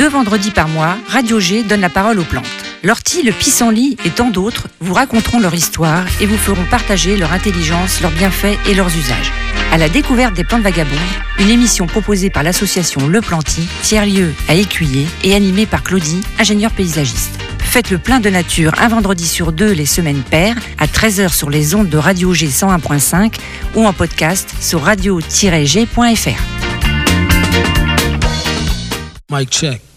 2 vendredis par mois, Radio G donne la parole aux plantes. L'ortie, le pissenlit et tant d'autres vous raconteront leur histoire et vous feront partager leur intelligence, leurs bienfaits et leurs usages. À la découverte des plantes vagabondes, une émission proposée par l'association Le Planty, tiers-lieu à Écuyer et animée par Claudie, ingénieure paysagiste. Faites le plein de nature un vendredi sur 2 les semaines paires à 13h sur les ondes de Radio G 101.5 ou en podcast sur radio-g.fr. Mic check.